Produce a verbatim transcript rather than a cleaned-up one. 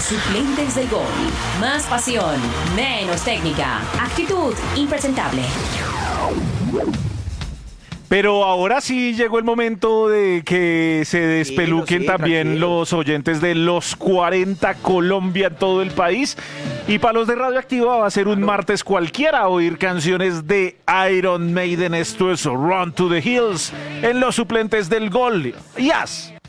Suplentes del gol. Más pasión, menos técnica, actitud impresentable. Pero ahora sí llegó el momento de que se despeluquen sí, también tranquilo. los oyentes de los cuarenta Colombia en todo el país. Y para los de Radioactiva va a ser un martes cualquiera oír canciones de Iron Maiden. Esto es Run to the Hills en los Suplentes del Gol. Yes.